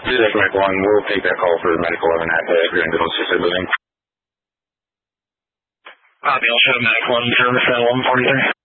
This is Mike 1. We'll take that call for medical 11 at the Grand Dental Assisted Living. Copy, I'll show Medic 1, 0 1 for you there.